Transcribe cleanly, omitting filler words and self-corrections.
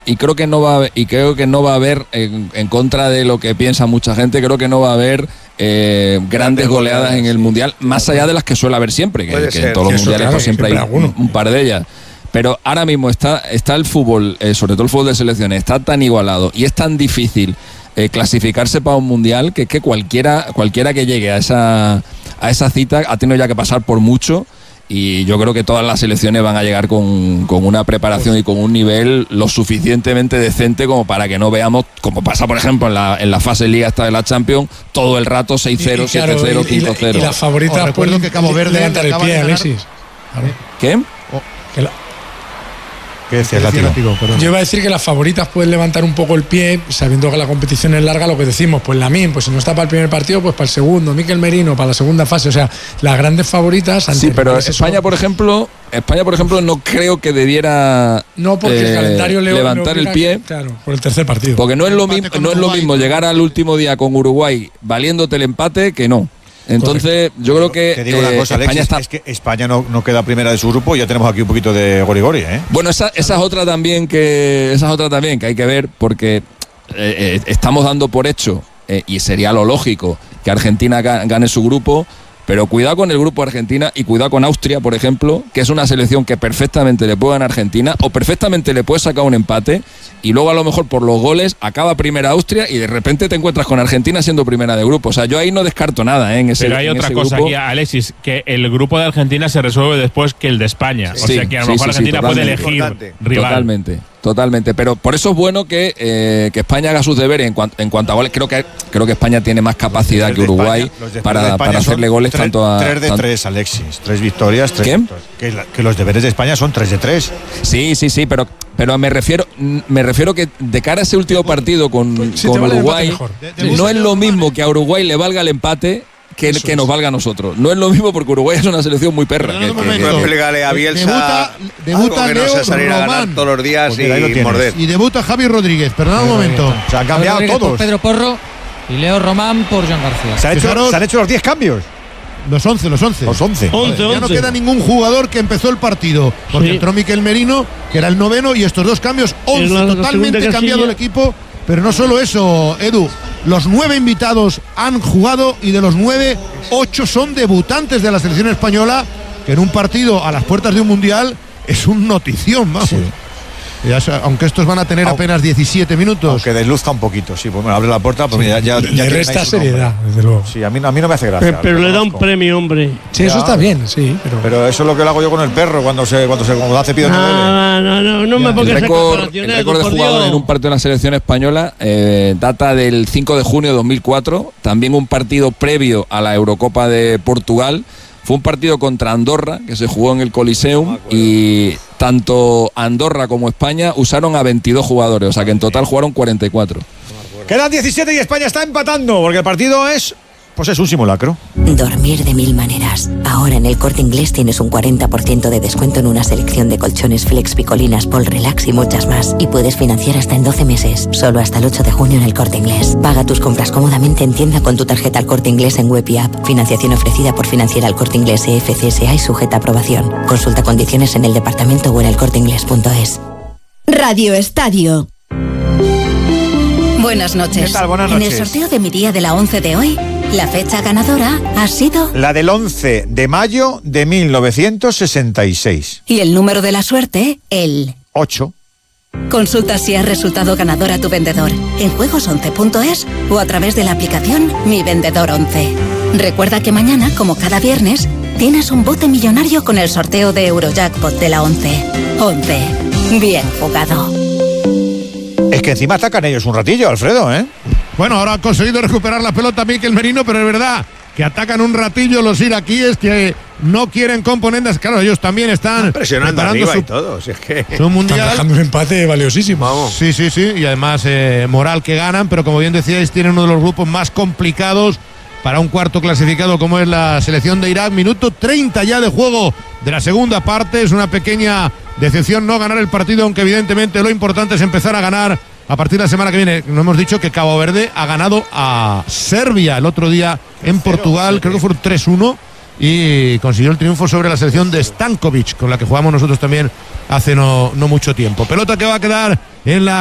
y creo que no va a haber, en contra de lo que piensa mucha gente, creo que no va a haber grandes goleadas en el Mundial, más allá de las que suele haber siempre, que en todos los mundiales pues siempre hay un par de ellas. Pero ahora mismo está el fútbol, sobre todo el fútbol de selecciones, está tan igualado y es tan difícil clasificarse para un mundial que cualquiera que llegue a esa cita ha tenido ya que pasar por mucho. Y yo creo que todas las selecciones van a llegar con una preparación y con un nivel lo suficientemente decente como para que no veamos, como pasa por ejemplo en la fase liga esta de la Champions, todo el rato 6-0, 7-0, 5-0. Y las favoritas recuerdo que Cabo Verde levantar el pie, Alexis. ¿Qué? ¿Qué decías, Látigo? Yo iba a decir que las favoritas pueden levantar un poco el pie, sabiendo que la competición es larga, lo que decimos, pues Lamine, pues si no está para el primer partido, pues para el segundo, Mikel Merino para la segunda fase, o sea, las grandes favoritas. Sí, pero España, por ejemplo, no creo que debiera porque el calendario levantar el pie, claro, por el tercer partido. Porque no es lo mismo llegar al último día con Uruguay valiéndote el empate que no. Entonces, yo creo que te digo una cosa, Alexis, es que España no queda primera de su grupo y ya tenemos aquí un poquito de gori-gori, ¿eh? Bueno, esa es otra también que hay que ver, porque estamos dando por hecho, y sería lo lógico, que Argentina gane su grupo. Pero cuidado con el grupo Argentina y cuidado con Austria, por ejemplo, que es una selección que perfectamente le puede ganar a Argentina o perfectamente le puede sacar un empate y luego a lo mejor por los goles acaba primera Austria y de repente te encuentras con Argentina siendo primera de grupo. O sea, yo ahí no descarto nada en ese grupo. Pero hay otra cosa aquí, Alexis, que el grupo de Argentina se resuelve después que el de España. Sí, o sea que a lo mejor Argentina puede elegir rival. Totalmente, pero por eso es bueno que España haga sus deberes en cuanto a goles. Creo que España tiene más capacidad que Uruguay para hacerle goles tanto a... 3 de 3, Alexis, 3 victorias, 3 ¿Qué? Que los deberes de España son 3 de 3. Sí, pero me refiero que de cara a ese último partido con Uruguay, no es lo mismo que a Uruguay le valga el empate que nos valga a nosotros. No es lo mismo porque Uruguay es una selección muy perra. No explícale a Bielsa debuta que no sé salir a ganar todos los días y morder. Y debuta Javi Rodríguez, perdón un momento. Se han cambiado todos. Pedro Porro y Leo Román por Joan García. Se han hecho los 10 cambios. Los 11. Ya no queda ningún jugador que empezó el partido, porque entró Mikel Merino, que era el noveno, y estos dos cambios, 11, totalmente cambiado el equipo. Pero no solo eso, Edu, los 9 invitados han jugado y de los 9, 8 son debutantes de la selección española, que en un partido a las puertas de un mundial es un notición, vamos. Sí. Aunque estos van a tener apenas 17 minutos. Aunque desluzca un poquito, sí, pues me abre la puerta, pues ya le resta seriedad, desde luego. Sí, a mí no me hace gracia. Pero le da un premio, hombre. Sí, eso está bien, sí. Pero eso es lo que lo hago yo con el perro cuando hace pido no me pongas el récord de jugadores en un partido de la selección española data del 5 de junio de 2004, también un partido previo a la Eurocopa de Portugal. Fue un partido contra Andorra que se jugó en el Coliseum y tanto Andorra como España usaron a 22 jugadores, o sea que en total jugaron 44. Quedan 17 y España está empatando porque el partido es un simulacro. Dormir de 1000 maneras. Ahora en el Corte Inglés tienes un 40% de descuento en una selección de colchones Flex, Picolinas, Pol Relax y muchas más. Y puedes financiar hasta en 12 meses. Solo hasta el 8 de junio en el Corte Inglés. Paga tus compras cómodamente en tienda con tu tarjeta El Corte Inglés en web y app. Financiación ofrecida por Financiera El Corte Inglés EFCSA y sujeta a aprobación. Consulta condiciones en el departamento o en elcorteinglés.es. Radio Estadio. Buenas noches. ¿Qué tal? Buenas noches. En el sorteo de mi día de la 11 de hoy, la fecha ganadora ha sido... la del 11 de mayo de 1966. Y el número de la suerte, el... 8. Consulta si has resultado ganador a tu vendedor en juegos11.es o a través de la aplicación Mi Vendedor 11. Recuerda que mañana, como cada viernes, tienes un bote millonario con el sorteo de Eurojackpot de la 11. 11. Bien jugado. Es que encima atacan ellos un ratillo, Alfredo, ¿eh? Bueno, ahora ha conseguido recuperar la pelota Mikel Merino, pero es verdad que atacan un ratillo los iraquíes que no quieren componentes. Claro, ellos también están presionando arriba y todo. Si es que son mundial. Están dejando un empate valiosísimo. Vamos. Sí. Y además moral que ganan, pero como bien decíais, tienen uno de los grupos más complicados para un cuarto clasificado como es la selección de Irak. Minuto 30 ya de juego de la segunda parte. Es una pequeña decepción no ganar el partido, aunque evidentemente lo importante es empezar a ganar a partir de la semana que viene. No hemos dicho que Cabo Verde ha ganado a Serbia el otro día en Portugal, creo que fue 3-1. y consiguió el triunfo sobre la selección de Stankovic, con la que jugamos nosotros también hace no mucho tiempo. Pelota que va a quedar en la